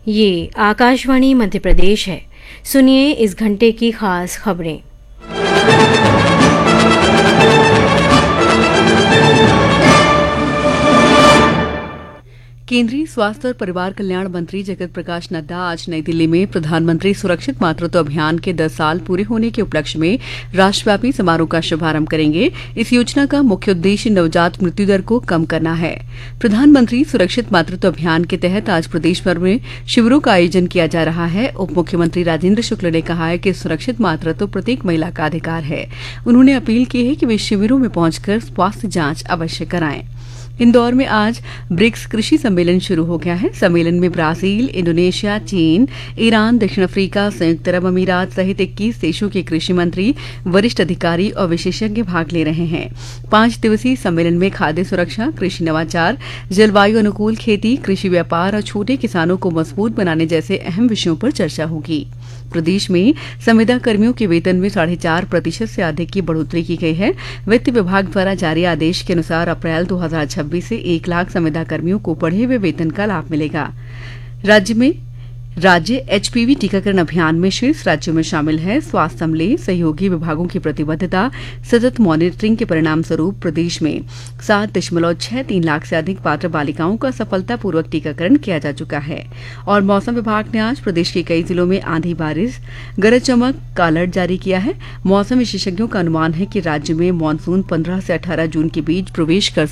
ये आकाशवाणी मध्य प्रदेश है। सुनिए इस घंटे की खास खबरें। केंद्रीय स्वास्थ्य और परिवार कल्याण मंत्री जगत प्रकाश नड्डा आज नई दिल्ली में प्रधानमंत्री सुरक्षित मातृत्व अभियान के 10 साल पूरे होने के उपलक्ष्य में राष्ट्रव्यापी समारोह का शुभारंभ करेंगे। इस योजना का मुख्य उद्देश्य नवजात मृत्यु दर को कम करना है। प्रधानमंत्री सुरक्षित मातृत्व अभियान के तहत आज प्रदेश भर में शिविरों का आयोजन किया जा रहा है। उप मुख्यमंत्री राजेंद्र शुक्ल ने कहा है कि सुरक्षित मातृत्व प्रत्येक महिला का अधिकार है। उन्होंने अपील की है कि वे शिविरों में पहुंचकर स्वास्थ्य जांच अवश्य कराएं। इंदौर में आज ब्रिक्स कृषि सम्मेलन शुरू हो गया है। सम्मेलन में ब्राजील, इंडोनेशिया, चीन, ईरान, दक्षिण अफ्रीका, संयुक्त अरब अमीरात सहित 21 देशों के कृषि मंत्री, वरिष्ठ अधिकारी और विशेषज्ञ भाग ले रहे हैं। 5 दिवसीय सम्मेलन में खाद्य सुरक्षा, कृषि नवाचार, जलवायु अनुकूल खेती, कृषि व्यापार और छोटे किसानों को मजबूत बनाने जैसे अहम विषयों पर चर्चा होगी। प्रदेश में संविदा कर्मियों के वेतन में 4.5% से अधिक की बढ़ोतरी की गई है। वित्त विभाग द्वारा जारी आदेश के अनुसार अप्रैल 2026 से 1 लाख संविदा कर्मियों को बढ़े हुए वेतन का लाभ मिलेगा। राज्य एचपीवी टीकाकरण अभियान में शीर्ष राज्यों में शामिल है। स्वास्थ्य अमले, सहयोगी विभागों की प्रतिबद्धता, सतत मॉनिटरिंग के परिणाम स्वरूप प्रदेश में 7.63 लाख से अधिक पात्र बालिकाओं का सफलतापूर्वक टीकाकरण किया जा चुका है। और मौसम विभाग ने आज प्रदेश के कई जिलों में आंधी, बारिश, गरज चमक का अलर्ट जारी किया है। मौसम विशेषज्ञों का अनुमान है कि राज्य में मानसून 15 से 18 जून के बीच प्रवेश कर